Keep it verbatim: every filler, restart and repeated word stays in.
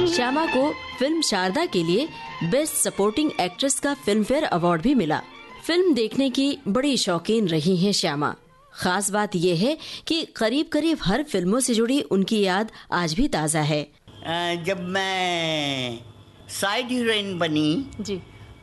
श्यामा को फिल्म शारदा के लिए बेस्ट सपोर्टिंग एक्ट्रेस का फिल्म फेयर अवार्ड भी मिला। फिल्म देखने की बड़ी शौकीन रही हैं श्यामा। खास बात यह है कि करीब करीब हर फिल्मों से जुड़ी उनकी याद आज भी ताज़ा है। जब मैं साइड हीरोइन बनी जी